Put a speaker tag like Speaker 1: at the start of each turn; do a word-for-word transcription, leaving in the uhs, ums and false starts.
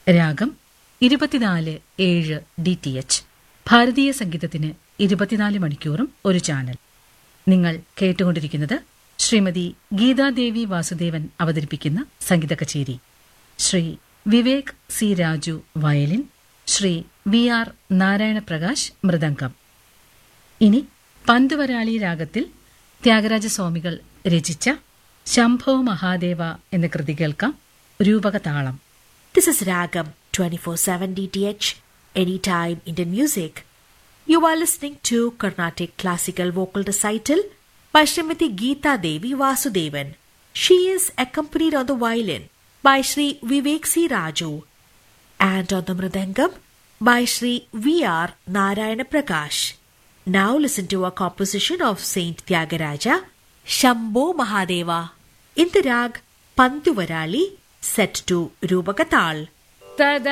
Speaker 1: രാഗം ഇരുപത്തിനാല് ഏഴ് ഡി ടി എച്ച്. ഭാരതീയ സംഗീതത്തിന് ഇരുപത്തിനാല് മണിക്കൂറും ഒരു ചാനൽ. നിങ്ങൾ കേട്ടുകൊണ്ടിരിക്കുന്നത് ശ്രീമതി ഗീതാദേവി വാസുദേവൻ അവതരിപ്പിക്കുന്ന സംഗീത കച്ചേരി. Shri Vivek C Raju violin, Shri V R Narayanaprakash mridangam. ഇനി പന്തുവരാളി രാഗത്തിൽ ത്യാഗരാജസ്വാമികൾ രചിച്ച ശംഭോ മഹാദേവ എന്ന കൃതി കേൾക്കാം. രൂപകതാളം.
Speaker 2: This is Ragam twenty-four seven D T H, anytime Indian music. You are listening to Carnatic Classical Vocal Recital by Srimati Geeta Devi Vasudevan. She is accompanied on the violin by Shri Vivek C. Raju and on the mridangam by Shri V R Narayana Prakash. Now listen to a composition of Saint Tyagaraja, Shambho Mahadeva, in the rag Panduvarali, set to Rupakatal.